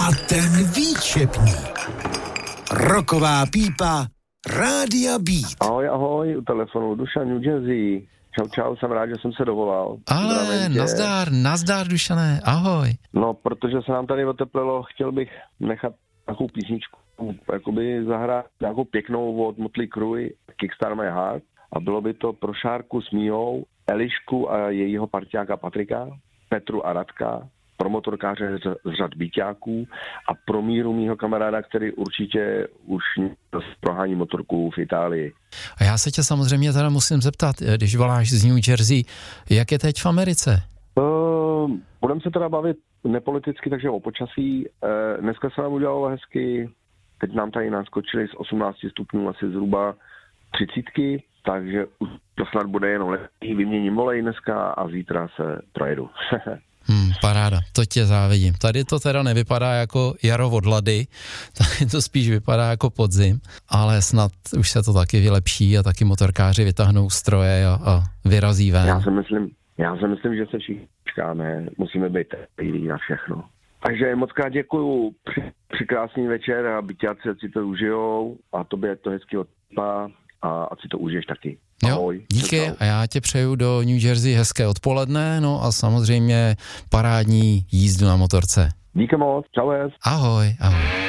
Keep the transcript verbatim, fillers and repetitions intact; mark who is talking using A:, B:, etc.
A: A ten výčepník. Roková pípa Rádia Beat.
B: Ahoj, ahoj, u telefonu Dušan, New Jersey. Čau, čau, jsem rád, že jsem se dovolal.
C: Ale nazdar, nazdar, Dušané, ahoj.
B: No, protože se nám tady oteplilo, chtěl bych nechat nějakou písničku, jakoby zahrát nějakou pěknou od Motley Crue, Kickstart My Heart, a bylo by to pro Šárku s Míjou, Elišku a jejího parťáka Patrika, Petru a Radka, pro motorkáře z řad Bíťáků a pro Míru, mýho kamaráda, který určitě už prohání motorku v Itálii.
C: A já se tě samozřejmě teda musím zeptat, když voláš z New Jersey, jak je teď v Americe?
B: Uh, budeme se teda bavit nepoliticky, takže o počasí. Uh, dneska se nám udělalo hezky, teď nám tady naskočili z osmnácti stupňů asi zhruba třicítky, takže to snad bude jenom lepší. Vyměním olej dneska a zítra se projedu.
C: Hmm, paráda, to tě závidím. Tady to teda nevypadá jako jaro od lady, tady to spíš vypadá jako podzim, ale snad už se to taky vylepší a taky motorkáři vytáhnou stroje a, a vyrazí ven.
B: Já si myslím, já si myslím, že se všichni čekáme, musíme být takový na všechno. Takže moc krát děkuju, při, při krásný večer a byťáci si to užijou a tobě to hezky odpá a ať si to užiješ taky.
C: Jo, díky a já tě přeju do New Jersey hezké odpoledne, no a samozřejmě parádní jízdu na motorce.
B: Díky moc, čau.
C: Ahoj, ahoj.